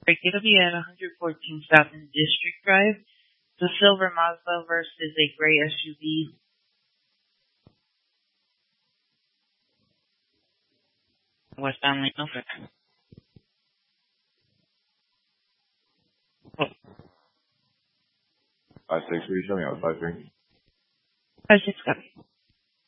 Right, it'll be at 114 South in District Drive. The silver Mazda versus a gray SUV. West Family, okay. Oh, 5-6, will you show me out 5-3? 5-6, copy.